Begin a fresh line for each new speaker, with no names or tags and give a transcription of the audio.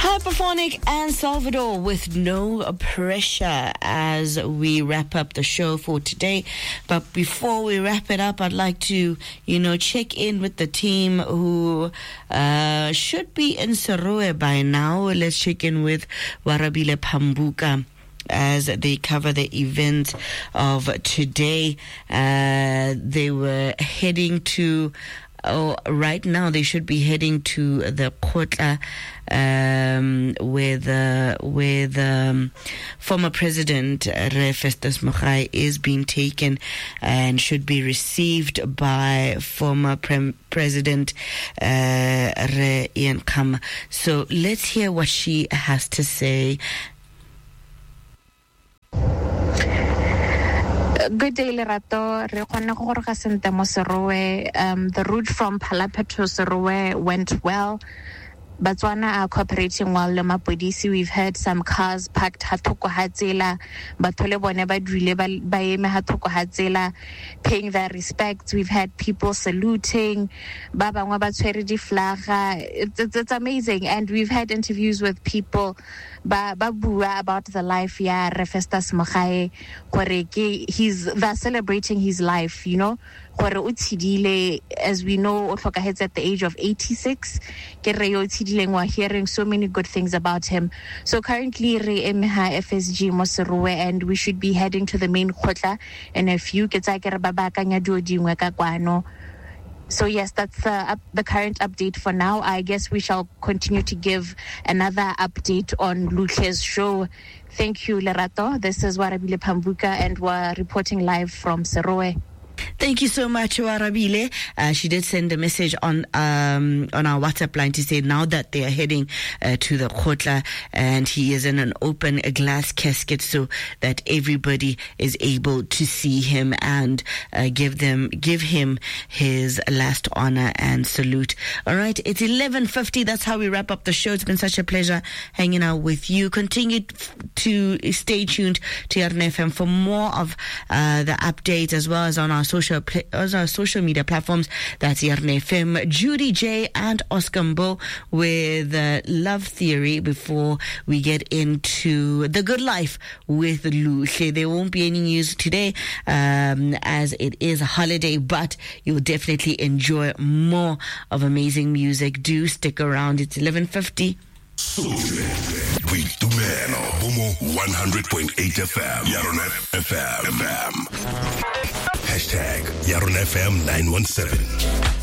Hyperphonic and Salvador with No Pressure as we wrap up the show for today. But before we wrap it up, I'd like to, check in with the team who should be in Serowe by now. Let's check in with Warabile Pambuka as they cover the event of today. They were heading to... right now they should be heading to the Kotla where former President Re Festus Mogae is being taken and should be received by former President Re Ian Khama. So let's hear what she has to say.
Good day, Lerato. The route from Palapa to Serowe went well. Batswana are cooperating well. We've heard some cars parked hatoko hatsela, bathole bone ba duile ba eme hatoko hatsela, paying their respects. We've had people saluting, ba bangwe ba tshwere di flaga. It's amazing, and we've had interviews with people ba bua about the life ya Re Festus Mogae, they're celebrating his life, as we know, at the age of 86. We're hearing so many good things about him. So currently, FSG Moserowe, and we should be heading to the main Kotla in a few. So yes, that's the current update for now. I guess we shall continue to give another update on Luche's show. Thank you, Lerato. This is Warabile Pambuka, and we're reporting live from Serowe.
Thank you so much, Warabile. She did send a message on our WhatsApp line to say now that they are heading to the Kotla, and he is in an open glass casket so that everybody is able to see him and give him his last honor and salute. All right, it's 11:50. That's how we wrap up the show. It's been such a pleasure hanging out with you. Continue to stay tuned to Yarn FM for more of the updates, as well as on our social media platforms. That's Yarn FM. Judy J and Oscar Mbo with Love Theory before we get into The Good Life with Luche. There won't be any news today as it is a holiday, but you'll definitely enjoy more of amazing music. Do stick around. It's 11:50.
Boitumelo, Bomo 100.8 FM, Yarn FM. Hashtag Yarn FM 917.